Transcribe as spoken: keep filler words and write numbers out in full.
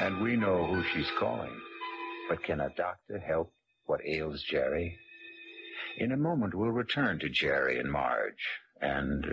And we know who she's calling. But can a doctor help what ails Jerry? In a moment, we'll return to Jerry and Marge and